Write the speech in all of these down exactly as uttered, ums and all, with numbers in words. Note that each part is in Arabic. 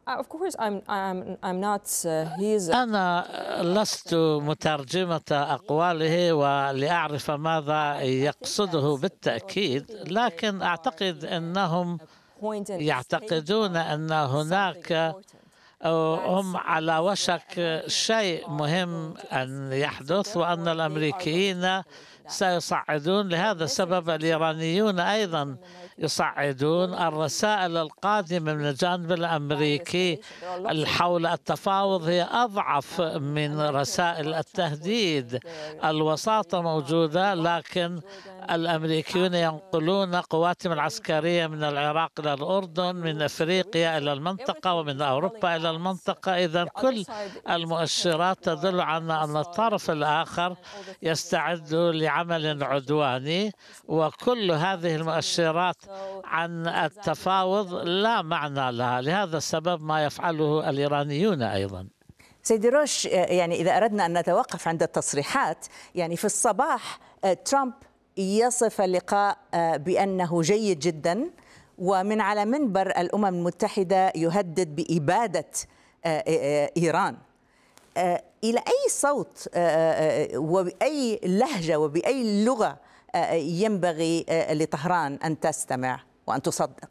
Of course, I'm I'm I'm not. Uh, he is. أنا لست مترجمة أقواله ولأعرف ماذا يقصده بالتأكيد، لكن أعتقد أنهم يعتقدون أن هناك هم على وشك شيء مهم أن يحدث، وأن الأمريكيين سيصعدون. لهذا السبب الإيرانيون أيضا يصعدون. الرسائل القادمة من الجانب الأمريكي حول التفاوض هي أضعف من رسائل التهديد. الوساطة موجودة، لكن الأمريكيون ينقلون قواتهم العسكرية من العراق إلى الأردن، من أفريقيا إلى المنطقة، ومن أوروبا إلى المنطقة. إذا كل المؤشرات تدل على أن الطرف الآخر يستعد لعمل عدواني، وكل هذه المؤشرات عن التفاوض لا معنى لها. لهذا السبب ما يفعله الإيرانيون أيضا. سيدي روش، يعني إذا أردنا أن نتوقف عند التصريحات، يعني في الصباح ترامب يصف اللقاء بأنه جيد جدا، ومن على منبر الأمم المتحدة يهدد بإبادة إيران. إلى أي صوت وبأي لهجة وبأي لغة ينبغي لطهران أن تستمع وأن تصدق؟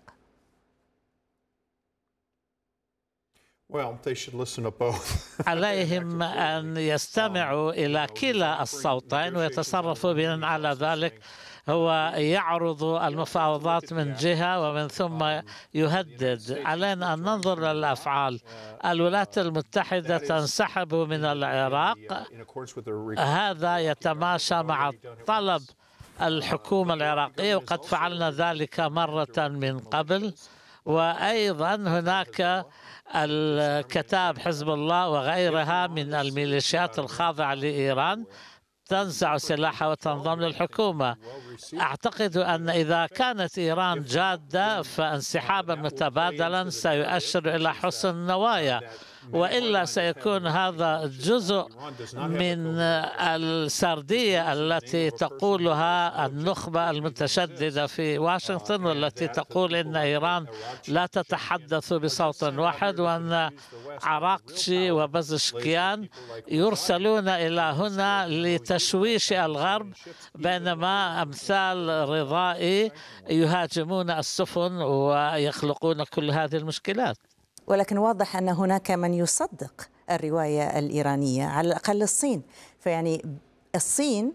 عليهم أن يستمعوا إلى كلا الصوتين ويتصرفوا بناء على ذلك. هو يعرض المفاوضات من جهة ومن ثم يهدد. علينا أن ننظر للأفعال. الولايات المتحدة تنسحب من العراق، هذا يتماشى مع طلب الحكومة العراقية، وقد فعلنا ذلك مرة من قبل. وأيضا هناك الكتاب حزب الله وغيرها من الميليشيات الخاضعة لإيران تنزع سلاحها وتنضم للحكومة. أعتقد أن إذا كانت إيران جادة فانسحابا متبادلا سيؤشر إلى حسن النوايا، وإلا سيكون هذا جزء من السردية التي تقولها النخبة المتشددة في واشنطن، والتي تقول إن إيران لا تتحدث بصوت واحد، وأن عراقشي وبزشكيان يرسلون إلى هنا لتشويش الغرب، بينما أمثال رضائي يهاجمون السفن ويخلقون كل هذه المشكلات. ولكن واضح أن هناك من يصدق الرواية الإيرانية، على الأقل الصين. فيعني الصين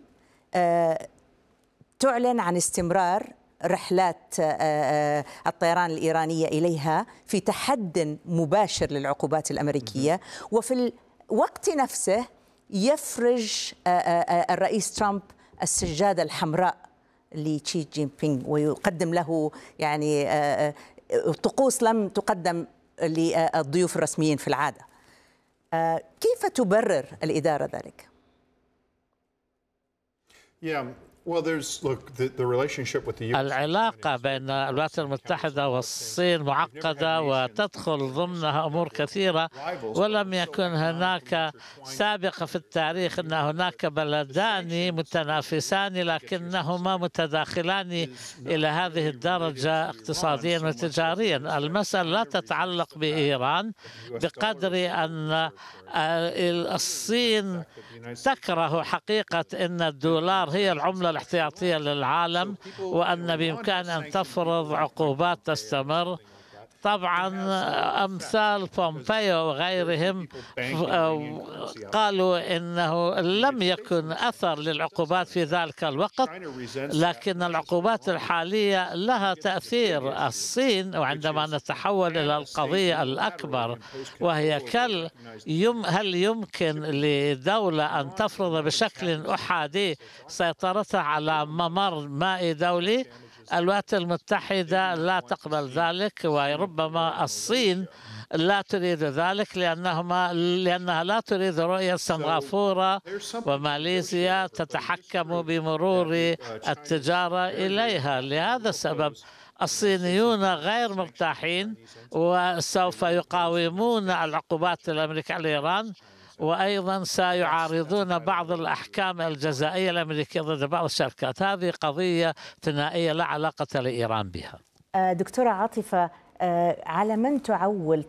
تعلن عن استمرار رحلات الطيران الإيرانية إليها في تحد مباشر للعقوبات الأمريكية، وفي الوقت نفسه يفرج الرئيس ترامب السجادة الحمراء لشي جين بينغ ويقدم له يعني طقوس لم تقدم للضيوف الرسميين في العادة. كيف تبرر الإدارة ذلك؟ العلاقة بين الولايات المتحدة والصين معقدة وتدخل ضمنها أمور كثيرة، ولم يكن هناك سابقة في التاريخ أن هناك بلدان متنافسان لكنهما متداخلان إلى هذه الدرجة اقتصاديا وتجاريا. المسألة لا تتعلق بإيران بقدر أن الصين تكره حقيقة أن الدولار هي العملة الاحتياطية للعالم، وأن بإمكان أن تفرض عقوبات تستمر. طبعا أمثال بومبيو وغيرهم قالوا إنه لم يكن أثر للعقوبات في ذلك الوقت، لكن العقوبات الحالية لها تأثير. الصين، وعندما نتحول إلى القضية الأكبر وهي كل يم هل يمكن لدولة أن تفرض بشكل أحادي سيطرتها على ممر مائي دولي؟ الولايات المتحدة لا تقبل ذلك، وربما الصين لا تريد ذلك لأنهما لأنها لا تريد رؤية سنغافورة وماليزيا تتحكم بمرور التجارة إليها. لهذا السبب الصينيون غير مرتاحين وسوف يقاومون العقوبات الأمريكية على إيران، وأيضا سيعارضون بعض الأحكام الجزائية الأمريكية ضد بعض الشركات. هذه قضية ثنائية لا علاقة لإيران بها. دكتورة عاطفة، على من تعول